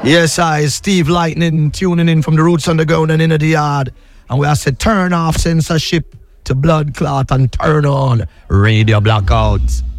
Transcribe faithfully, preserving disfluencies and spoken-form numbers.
Yes, I, Steve Lightning, tuning in from the Roots Underground and Inner the Yard. And we have said turn off censorship to blood clot and turn on radio blackouts.